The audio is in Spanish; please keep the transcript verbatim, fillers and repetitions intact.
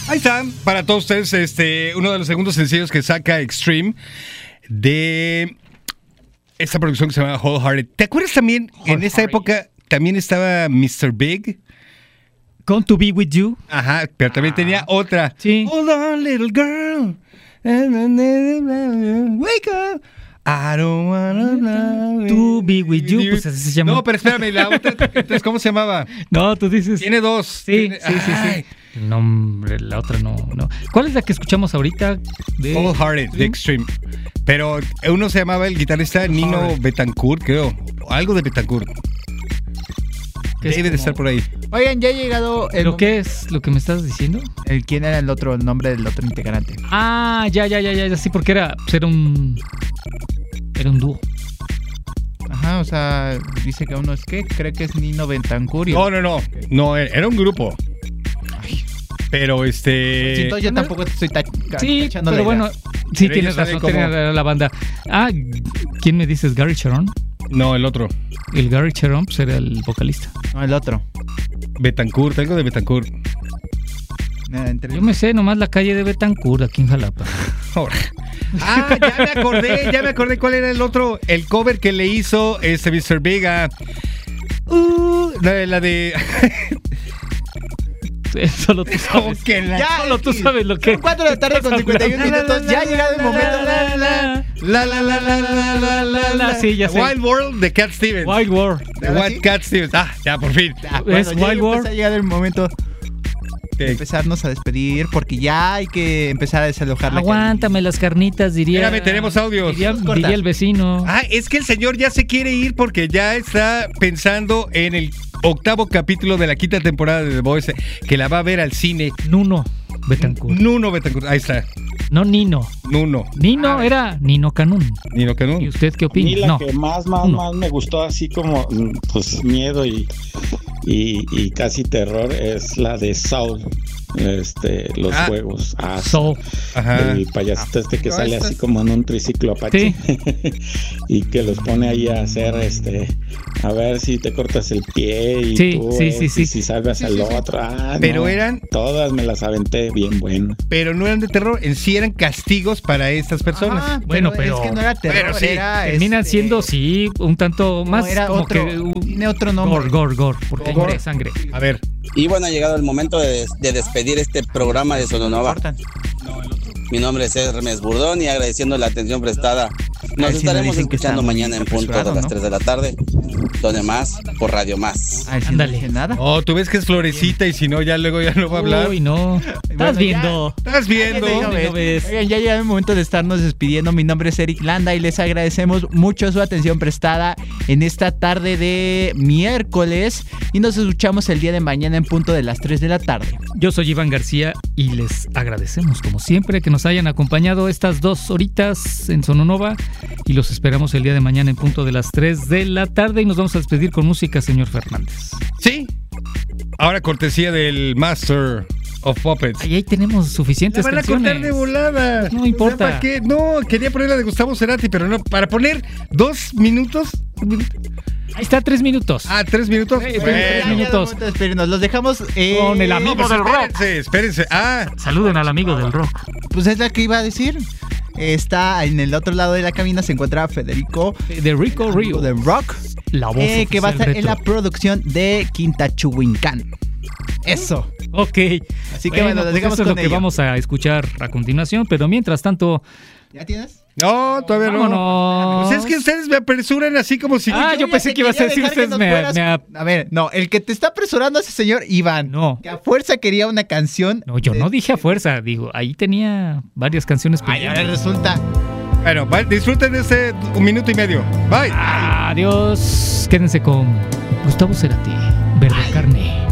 Ahí está, para todos ustedes, este, uno de los segundos sencillos que saca Extreme de esta producción que se llama Wholehearted. ¿Te acuerdas también, en esa época, también estaba mister Big? Gone to be with you. Ajá, pero también ah, tenía otra. Sí. Hold on, little girl. Wake up. I don't wanna to be with you. Pues así se llama. No, pero espérame, la otra, entonces, ¿cómo se llamaba? No, tú dices. Tiene dos. Sí, Tiene, sí, sí, sí. El nombre, la otra no, no. ¿Cuál es la que escuchamos ahorita? De Wholehearted, de Extreme. Pero uno se llamaba el guitarrista Nino Betancourt, creo. Algo de Betancourt. Debe como... de estar por ahí. Oigan, ya ha llegado el... ¿Lo que es lo que me estás diciendo? El quién era el otro, el nombre del otro integrante. Ah, ya, ya, ya, ya, sí, porque era, pues era un... Era un dúo. Ajá, o sea, dice que uno es que cree que es Nino Betancourt. No, no, no. No, era un grupo. Ay. Pero este... Sí, entonces yo tampoco estoy ta- Sí, pero bueno, sí, pero tienes razón, como... tiene la, la banda. Ah, ¿quién me dices? ¿Gary Sharon? No, el otro. El Gary Sharon pues era el vocalista. No, el otro. Betancourt, algo de Betancourt. Nada, entre... Yo me sé nomás la calle de Betancourt, aquí en Jalapa. Ah, ya me acordé, ya me acordé cuál era el otro, el cover que le hizo este mister Big a... Uh, la, la de... Solo tú sabes. Que la... Ya, solo tú sabes lo que. Son cuatro de la tarde con cincuenta y uno minutos. Ya ha llegado el momento. La la la la la la la la la. Sí, ya sé. Wild World de Cat Stevens. Wild World. De Wild Cat Stevens. Ah, ya por fin. Ya, bueno, es ya Wild World. Ha llegado el momento de okay. empezarnos a despedir porque ya hay que empezar a desalojar la Aguántame las carnitas, diría. Espérame, tenemos audios. Diría, diría el vecino. Ah, es que el señor ya se quiere ir porque ya está pensando en el octavo capítulo de la quinta temporada de The Voice, que la va a ver al cine. Nuno Betancourt. Nuno Betancourt, ahí está. No Nino. Nuno. Nino ah, era Nino Canún. Nino Canún. ¿Y usted qué opina? A mí la no. que más, más, Uno. más me gustó así como pues miedo y, y, y casi terror es la de Saul. Este, los ah, juegos. Ah, Saul. Ajá. El payasito este que sale así como en un triciclo Apache. Sí. Y que los pone ahí a hacer este, a ver si te cortas el pie y sí, tú, sí, sí, y sí. si salvas sí, al sí, otro. Ah, pero no, eran todas me las aventé bien buenas. Pero no eran de terror, en sí eran castigos para estas personas. Ah, bueno, pero, pero es que no era terror, pero sí, era terminan este... siendo sí un tanto más no, era como otro, que uh, tiene otro nombre. Gore, gore, gore, porque gore. hay sangre. A ver. Y bueno, ha llegado el momento de, de despedir este programa de Sononova. Mi nombre es Hermes Burdón y agradeciendo la atención prestada. Nos Ay, estaremos si no escuchando mañana en punto de las ¿no? tres de la tarde. Donde más, por Radio Más. Ay, si ándale. No nada. Oh, tú ves que es florecita y si no, ya luego ya no va a hablar. Uy, no. Estás Bueno, viendo. Ya, Estás viendo. Ya, ¿No ves? Oigan, ya llega el momento de estarnos despidiendo. Mi nombre es Eric Landa y les agradecemos mucho su atención prestada en esta tarde de miércoles. Y nos escuchamos el día de mañana en punto de las tres de la tarde. Yo soy Iván García y les agradecemos como siempre que nos hayan acompañado estas dos horitas en Sononova y los esperamos el día de mañana en punto de las tres de la tarde y nos vamos a despedir con música, señor Fernández. Sí. Ahora cortesía del Master of Puppets. Ahí, ahí tenemos suficientes La van a canciones. cortar de volada. No importa. ¿Para qué? No, quería poner la de Gustavo Cerati, pero no. Para poner dos minutos. Ahí está, tres minutos. Ah, tres minutos. Eh, bueno. tres minutos. Despedirnos. Los dejamos eh, Con el amigo No, pues del rock. espérense, espérense. Ah, Saluden al amigo del rock. Pues es la que iba a decir. Está en el otro lado de la cabina, se encuentra Federico De Rico Rio. de Rock, La voz eh, que va a estar retro. en la producción de Quintachuhuincán. Eso. Ok. Así que bueno, bueno, pues dejamos eso es con lo que ello. vamos a escuchar a continuación, pero mientras tanto... ¿Ya tienes? no, todavía no. Vámonos. Pues es que ustedes me apresuran así como si. Ah, yo ya pensé te que ibas a quería decir dejar que ustedes nos me, fueras- me ap- A ver, no, el que te está apresurando es el señor Iván. No. Que a fuerza quería una canción. No, yo de- no dije a fuerza, digo, ahí tenía varias canciones Ay, ahora pendientes. resulta. Bueno, va, disfruten de este un minuto y medio. Bye. Adiós. Quédense con Gustavo Cerati, Verde Carne.